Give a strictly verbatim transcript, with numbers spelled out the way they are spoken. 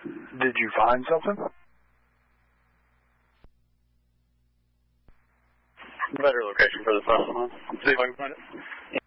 Did you find something? Better location for the phone. See if I can find it.